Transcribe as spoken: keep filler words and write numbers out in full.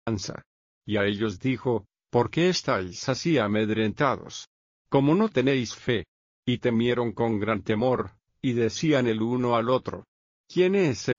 Y a ellos dijo: ¿Por qué estáis así amedrentados? Como no tenéis fe. Y temieron con gran temor, y decían el uno al otro: ¿Quién es